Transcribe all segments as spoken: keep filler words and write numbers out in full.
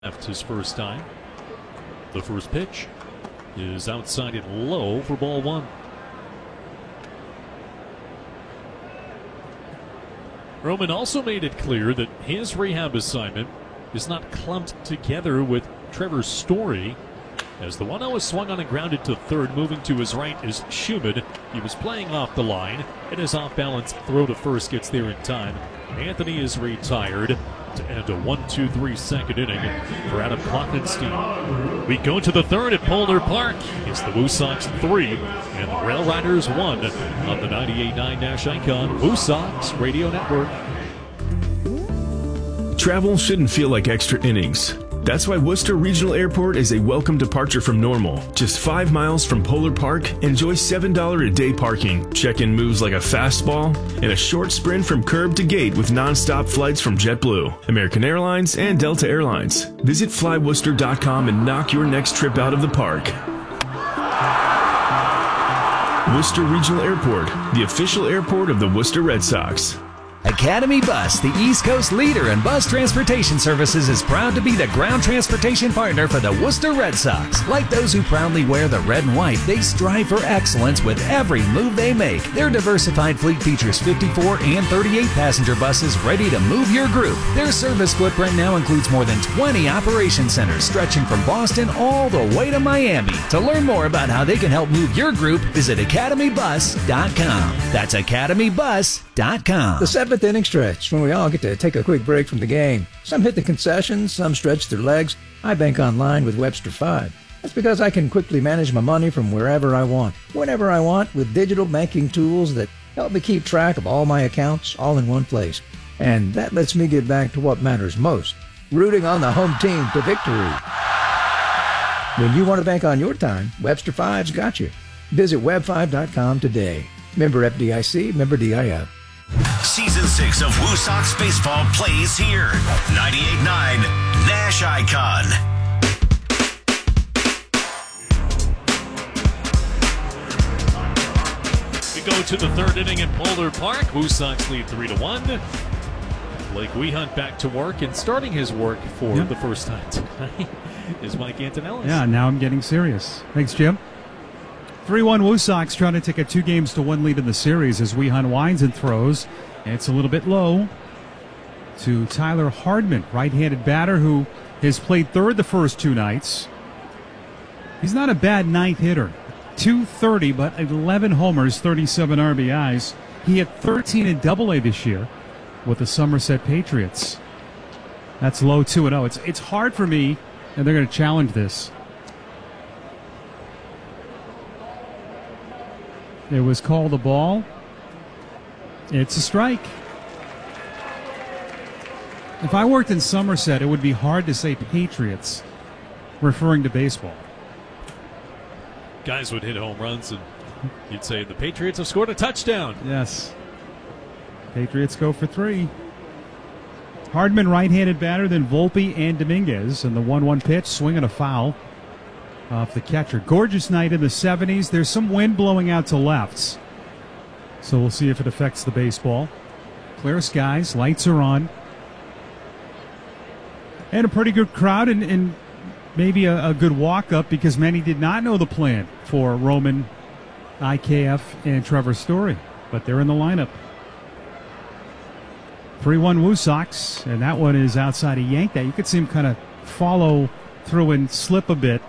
Left his first time. The first pitch is outside and low for ball one. Roman also made it clear that his rehab assignment is not clumped together with Trevor Story. As the one oh is swung on and grounded to third, moving to his right is Schumann. He was playing off the line, and his off-balance throw to first gets there in time. Anthony is retired to end a one two three second inning for Adam Klopfenstein. We go to the third at Polar Park. It's the Woo Sox three and the Rail Riders one on the ninety-eight point nine Nash Icon Woo Sox Radio Network. Travel shouldn't feel like extra innings. That's why Worcester Regional Airport is a welcome departure from normal. Just five miles from Polar Park, enjoy seven dollars a day parking, check-in moves like a fastball, and a short sprint from curb to gate with non-stop flights from JetBlue, American Airlines, and Delta Airlines. Visit fly worcester dot com and knock your next trip out of the park. Worcester Regional Airport, the official airport of the Worcester Red Sox. Academy Bus, the East Coast leader in bus transportation services, is proud to be the ground transportation partner for the Worcester Red Sox. Like those who proudly wear the red and white, they strive for excellence with every move they make. Their diversified fleet features fifty-four and thirty-eight passenger buses ready to move your group. Their service footprint now includes more than twenty operation centers stretching from Boston all the way to Miami. To learn more about how they can help move your group, visit academy bus dot com. That's academy bus dot com. The seventh inning stretch, when we all get to take a quick break from the game. Some hit the concessions, some stretch their legs. I bank online with Webster five. That's because I can quickly manage my money from wherever I want, whenever I want, with digital banking tools that help me keep track of all my accounts all in one place. And that lets me get back to what matters most, rooting on the home team to victory. When you want to bank on your time, Webster five's got you. Visit web five dot com today. Member F D I C, member D I F. Season six of Woo Sox Baseball plays here. ninety-eight point nine Nash Icon. We go to the third inning at Polar Park. Woo Sox lead three to one. Blake Wehunt back to work and starting his work for yep. the first time tonight is Mike Antonellis. Yeah, now I'm getting serious. Thanks, Jim. three one Woo Sox trying to take a two games to one lead in the series as Wehunt winds and throws. And it's a little bit low to Tyler Hardman, right-handed batter who has played third the first two nights. He's not a bad ninth hitter. two thirty, but eleven homers, thirty-seven R B Is. He had thirteen in Double A this year with the Somerset Patriots. That's low two and oh. It's, it's hard for me, and they're going to challenge this. It was called a ball. It's a strike. If I worked in Somerset, it would be hard to say Patriots, referring to baseball. Guys would hit home runs, and you'd say the Patriots have scored a touchdown. Yes. Patriots go for three. Hardman, right-handed batter, then Volpe and Dominguez. And the one one pitch, swinging a foul off the catcher. Gorgeous night in the seventies. There's some wind blowing out to lefts, so we'll see if it affects the baseball. Clear skies, lights are on, and a pretty good crowd, and, and maybe a, a good walk-up because many did not know the plan for Roman, I K F, and Trevor Story, but they're in the lineup. three one Woo Sox, and that one is outside. He yanked that. You could see him kind of follow through and slip a bit.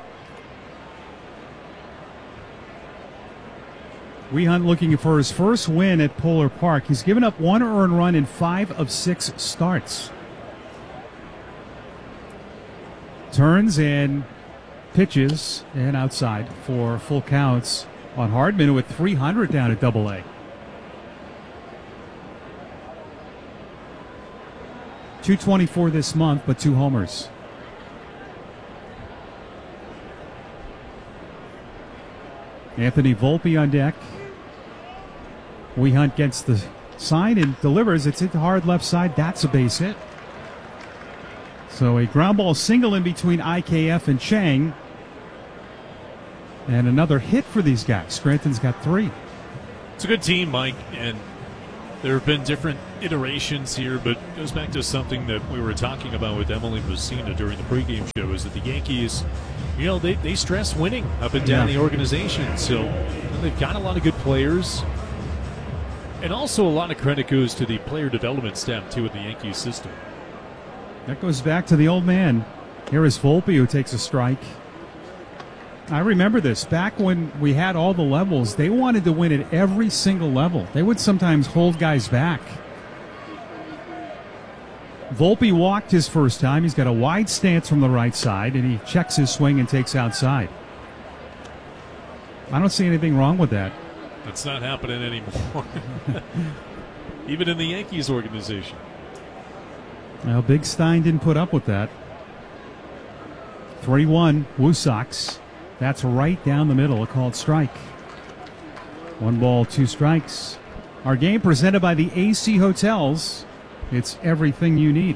Wehunt looking for his first win at Polar Park. He's given up one earned run in five of six starts. Turns and pitches and outside for full counts on Hardman with three hundred down at Double A. two twenty-four this month, but two homers. Anthony Volpe on deck. Wehunt gets the sign and delivers. It's hit the hard left side. That's a base hit. So a ground ball single in between I K F and Chang. And another hit for these guys. Scranton's got three. It's a good team, Mike, and there have been different iterations here, but it goes back to something that we were talking about with Emily Messina during the pregame show, is that the Yankees, you know, they, they stress winning up and down Yeah. the organization. So they've got a lot of good players. And also a lot of credit goes to the player development staff, too, in the Yankees system. That goes back to the old man. Here is Volpe, who takes a strike. I remember this. Back when we had all the levels, they wanted to win at every single level. They would sometimes hold guys back. Volpe walked his first time. He's got a wide stance from the right side, and he checks his swing and takes outside. I don't see anything wrong with that. That's not happening anymore. Even in the Yankees organization. Now, Big Stein didn't put up with that. three one, Woo Sox. That's right down the middle, a called strike. One ball, two strikes. Our game presented by the A C Hotels. It's everything you need.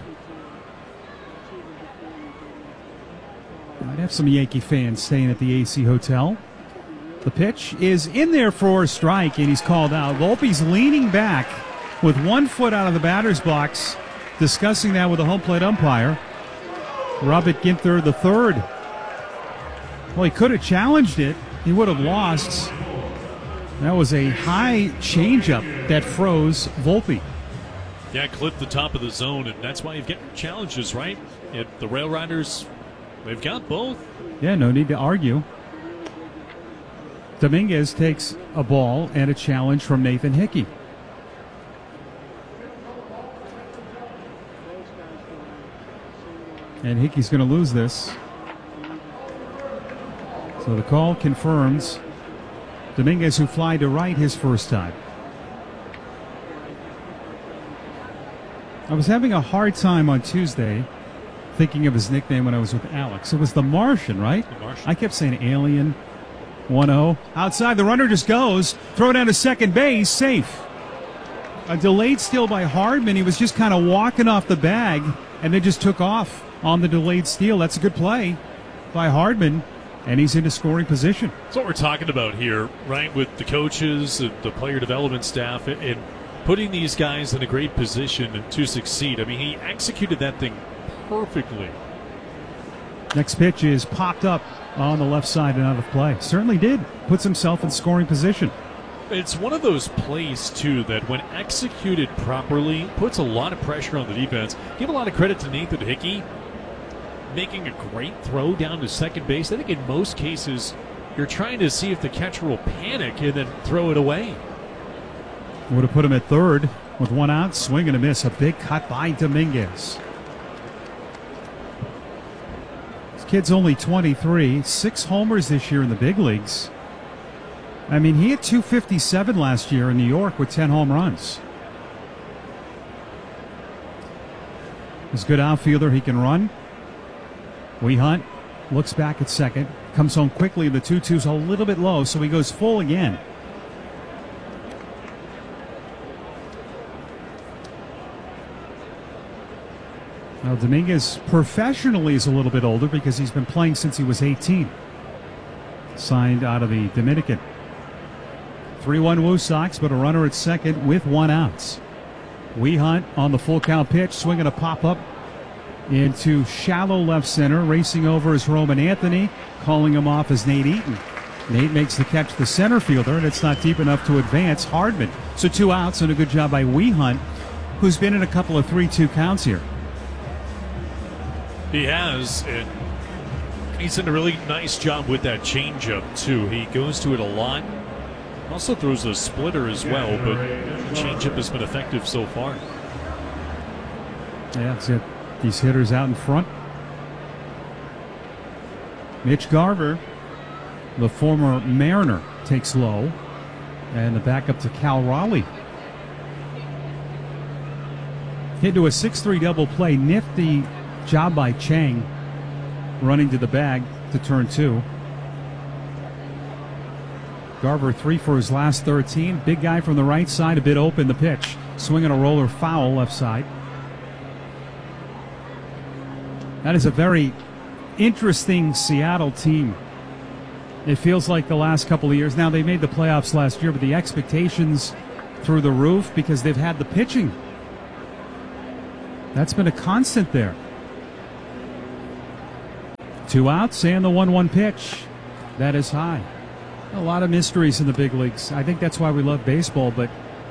Might have some Yankee fans staying at the A C Hotel. The pitch is in there for a strike, and he's called out. Volpe's leaning back with one foot out of the batter's box, discussing that with the home plate umpire. Robert Ginther the third. Well, he could have challenged it. He would have lost. That was a high changeup that froze Volpe. Yeah, clipped the top of the zone, and that's why you get challenges, right? It, the Rail Riders, they've got both. Yeah, no need to argue. Dominguez takes a ball and a challenge from Nathan Hickey. And Hickey's going to lose this. So the call confirms Dominguez, who fly to right his first time. I was having a hard time on Tuesday thinking of his nickname when I was with Alex. It was the Martian, right? The Martian. I kept saying Alien. one oh. Outside, the runner just goes. Throw down to second base. Safe. A delayed steal by Hardman. He was just kind of walking off the bag and then just took off on the delayed steal. That's a good play by Hardman, and he's in a scoring position. That's what we're talking about here, right? With the coaches, the the player development staff, and- and putting these guys in a great position to succeed. I mean, he executed that thing perfectly. Next pitch is popped up on the left side and out of play. Certainly did. Puts himself in scoring position. It's one of those plays, too, that when executed properly, puts a lot of pressure on the defense. Give a lot of credit to Nathan Hickey, making a great throw down to second base. I think in most cases, you're trying to see if the catcher will panic and then throw it away. Would have put him at third with one out. Swing and a miss. A big cut by Dominguez. This kid's only twenty-three. Six homers this year in the big leagues. I mean, he had two fifty-seven last year in New York with ten home runs. He's a good outfielder. He can run. Wee Hunt looks back at second. Comes home quickly. The two two's a little bit low, so he goes full again. Now, Dominguez professionally is a little bit older because he's been playing since he was eighteen. Signed out of the Dominican. three one Woo Sox, but a runner at second with one out. Wee Hunt on the full count pitch, swinging a pop-up into shallow left center. Racing over is Roman Anthony. Calling him off is Nate Eaton. Nate makes the catch to the center fielder, and it's not deep enough to advance Hardman. So two outs and a good job by Wee Hunt, who's been in a couple of three two counts here. He has, and he's done a really nice job with that changeup, too. He goes to it a lot. Also throws a splitter as well, but the changeup has been effective so far. Yeah, it's got these hitters out in front. Mitch Garver, the former Mariner, takes low. And the backup to Cal Raleigh. Hit to a six three double play. Nifty job by Chang, running to the bag to turn two. Garver three for his last thirteen. Big guy from the right side, a bit open the pitch. Swinging a roller foul left side. That is a very interesting Seattle team. It feels like the last couple of years. Now, they made the playoffs last year, but the expectations through the roof because they've had the pitching That's been a constant there. Two outs and the one one pitch. That is high. A lot of mysteries in the big leagues. I think that's why we love baseball, but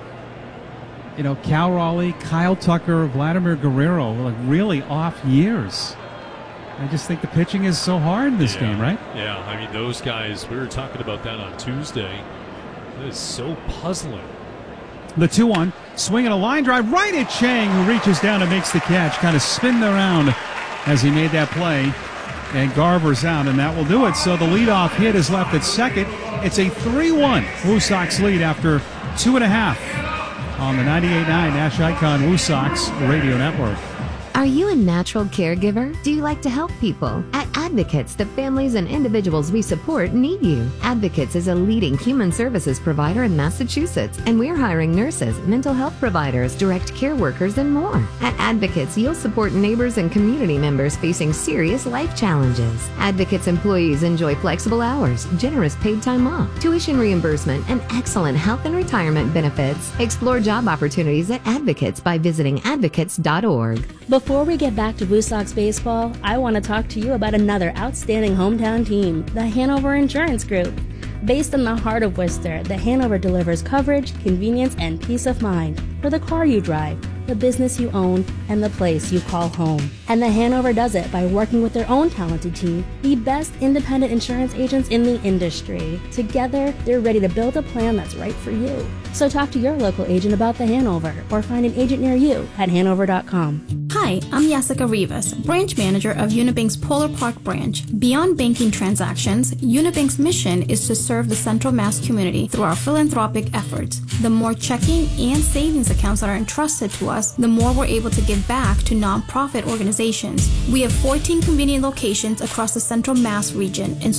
you know, Cal Raleigh, Kyle Tucker, Vladimir Guerrero, like really off years. I just think the pitching is so hard in this yeah. game, right? Yeah, I mean, those guys, we were talking about that on Tuesday. It is so puzzling. The two one, swinging a line drive right at Chang, who reaches down and makes the catch, kind of spinning around as he made that play. And Garver's out, and that will do it. So the leadoff hit is left at second. It's a three one Woo Sox lead after two and a half on the ninety-eight point nine Nash Icon Woo Sox Radio Network. Are you a natural caregiver? Do you like to help people? At Advocates, the families and individuals we support need you. Advocates is a leading human services provider in Massachusetts, and we're hiring nurses, mental health providers, direct care workers, and more. At Advocates, you'll support neighbors and community members facing serious life challenges. Advocates employees enjoy flexible hours, generous paid time off, tuition reimbursement, and excellent health and retirement benefits. Explore job opportunities at Advocates by visiting advocates dot org. Before we get back to Woo Sox baseball, I want to talk to you about another outstanding hometown team, the Hanover Insurance Group. Based in the heart of Worcester, the Hanover delivers coverage, convenience, and peace of mind for the car you drive, the business you own, and the place you call home. And the Hanover does it by working with their own talented team, the best independent insurance agents in the industry. Together, they're ready to build a plan that's right for you. So talk to your local agent about the Hanover or find an agent near you at hanover dot com. Hi, I'm Jessica Rivas, branch manager of Unibank's Polar Park branch. Beyond banking transactions, Unibank's mission is to serve the Central Mass community through our philanthropic efforts. The more checking and savings accounts that are entrusted to us, the more we're able to give back to nonprofit organizations. We have fourteen convenient locations across the Central Mass region and